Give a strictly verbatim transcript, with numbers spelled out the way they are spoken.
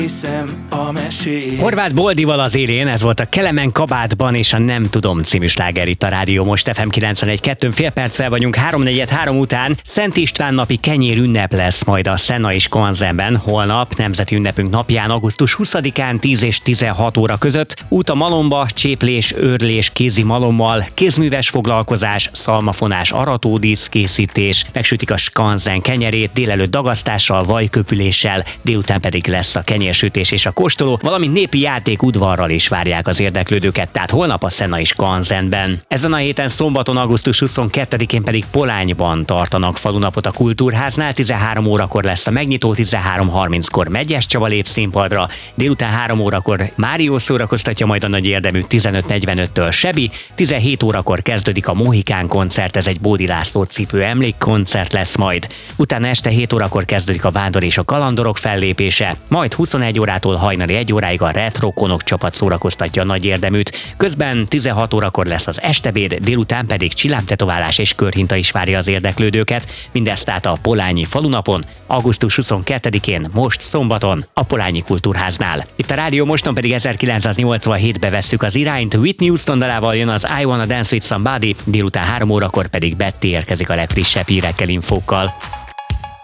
Hiszem a mesét. Horváth Boldival az élén, ez volt a Kelemen kabátban és a Nem tudom című sláger itt a Rádió Most ef em kilencvenegy kettő, fél perccel vagyunk háromnegyed három után. Szent István napi kenyér ünnep lesz majd a Szenna és Konzemben holnap, nemzeti ünnepünk napján, augusztus huszadikán tíz és tizenhat óra között. Út a malomba, cséplés, őrlés, kézi malommal, kézműves foglalkozás, szalmafonás, aratódísz készítés, megsütik a skanzen kenyerét, délelőtt dagasztással, vajköpüléssel, délután pedig lesz a kenyérsütés és a kóstoló, valamint népi játék udvarral is várják az érdeklődőket, tehát holnap a Szenna és Konzemben. Ezen a héten szombaton, augusztus huszonkettedikén pedig Polányban tartanak falunapot a Kultúrháznál, tizenhárom órakor lesz a megnyitó, tizenhárom harminckor Megyes Csaba lép színpadra, délután három órakor Mário szórakoztatja majd a nagy érdemű, tizenöt negyvenöttől Sebi, tizenhét órakor kezdődik a Mohikán koncert, ez egy Bódi László cipő emlékkoncert lesz majd. Utána este hét órakor kezdődik a Vándor és a Kalandorok fellépése, majd huszonegy órától hajnali egy óráig a Retro Konok csapat szórakoztatja a nagy érdeműt. Közben tizenhat órakor lesz az estebéd, délután pedig csillámtetoválás és körhinta is várja az érdeklődőket. Mindezt tehát a polányi falunapon, augusztus huszonkettedikén, most szombaton, a Polányi Kultúrháznál. Itt a Rádió Moston pedig ezerkilencszáznyolcvanhétbe vesszük az irányt, Whitney Houston dalával jön az I Wanna Dance With Somebody, délután három órakor pedig Betty érkezik a legfrissebb hírekkel, infókkal.